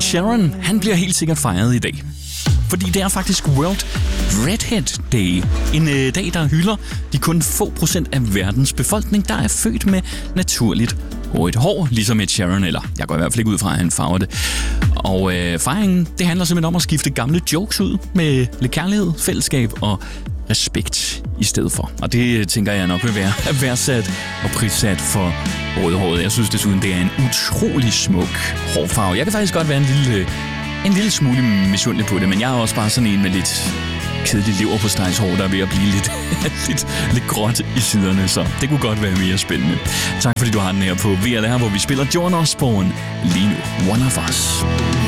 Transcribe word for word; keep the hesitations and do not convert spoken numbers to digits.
Sheeran, han bliver helt sikkert fejret i dag. Fordi det er faktisk World Redhead Day. En øh, dag, der hylder de kun få procent af verdens befolkning, der er født med naturligt rødt hår, ligesom Ed Sheeran, eller jeg går i hvert fald ikke ud fra, at han farver det. Og øh, fejringen, det handler simpelthen om at skifte gamle jokes ud med lidt kærlighed, fællesskab og respekt i stedet for. Og det tænker jeg nok vil være værdsat og prissat for rødhåret. Jeg synes desuden, det er en utrolig smuk hårfarve. Jeg kan faktisk godt være en lille, en lille smule misundelig på det, men jeg er også bare sådan en med lidt kedelig leverpostejshår, der er ved at blive lidt, lidt, lidt gråt i siderne, så det kunne godt være mere spændende. Tak fordi du har den her på V R, hvor vi spiller Joan Osborne lige nu. One of Us.